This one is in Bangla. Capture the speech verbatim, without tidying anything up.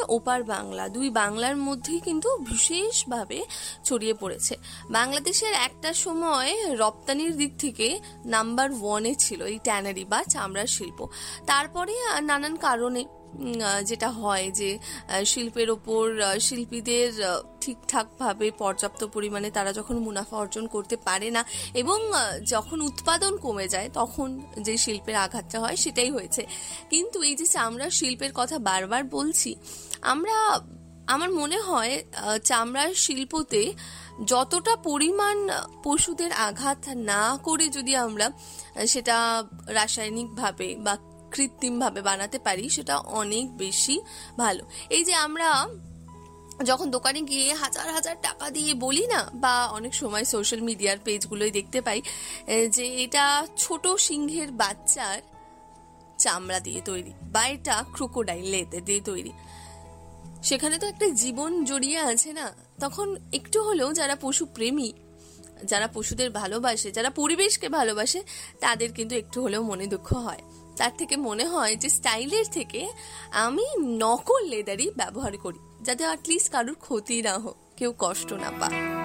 ওপার বাংলা, দুই বাংলার মধ্যেই কিন্তু বিশেষভাবে ছড়িয়ে পড়েছে। বাংলাদেশের একটা সময় রপ্তানির দিক থেকে নাম্বার ওয়ানে ছিল এই ট্যানারি বা চামড়ার শিল্প। তারপরে নানান কারণে যেটা হয় যে শিল্পের ওপর শিল্পীদের ঠিকঠাকভাবে পর্যাপ্ত পরিমাণে তারা যখন মুনাফা অর্জন করতে পারে না এবং যখন উৎপাদন কমে যায় তখন যে শিল্পের আঘাতটা হয় সেটাই হয়েছে। কিন্তু এই যে চামড়ার শিল্পের কথা বারবার বলছি, আমরা আমার মনে হয় চামড়ার শিল্পতে যতটা পরিমাণ পশুদের আঘাত না করে যদি আমরা সেটা রাসায়নিকভাবে বা কৃত্রিমভাবে বানাতে পারি সেটা অনেক বেশি ভালো। এই যে আমরা যখন দোকানে গিয়ে হাজার হাজার টাকা দিয়ে বলি না, বা অনেক সময় সোশ্যাল মিডিয়ার পেজগুলোই দেখতে পাই যে এটা ছোট সিংহের বাচ্চার চামড়া দিয়ে তৈরি বা এটা ক্রোকোডাইল লেদার দিয়ে তৈরি, সেখানে তো একটা জীবন জড়িয়ে আছে না। তখন একটু হলেও যারা পশু প্রেমী, যারা পশুদের ভালোবাসে, যারা পরিবেশকে ভালোবাসে, তাদের কিন্তু একটু হলেও মনে দুঃখ হয়। তার থেকে মনে হয় যে স্টাইলের থেকে আমি নকল লেদারই ব্যবহার করি, যাতে অ্যাটলিস্ট কারোর ক্ষতি না হোক, কেউ কষ্ট না পায়।